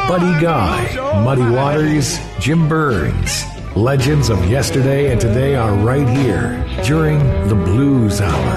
Buddy Guy, Muddy Waters, Jim Burns. Legends of yesterday and today are right here during the Blues Hour.